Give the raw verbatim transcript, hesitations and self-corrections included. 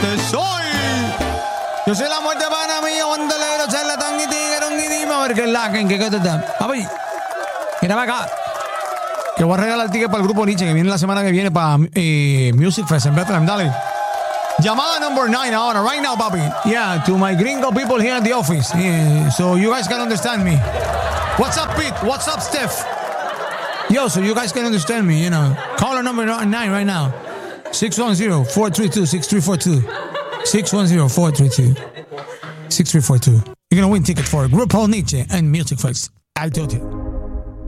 este soy. Yo soy la muerte pana mía, bandolero, charlatán y tigre, un idioma. A ver qué es la que, qué te da. Papi, mira para acá. Que voy a regalar el ticket para el grupo Nietzsche que viene la semana que viene para eh, Music Fest en Bethlehem. Dale. Llamada number nine ahora, right now, papi. Yeah, to my gringo people here in the office. Yeah, so you guys can understand me. What's up, Pete? What's up, Steph? Yo, so you guys can understand me, you know. Caller number nine right now. six one zero, four three two, six three four two. six one zero, four three two, six three four two. You're going to win tickets for Grupo Nietzsche and Music Fest. I'll tell you.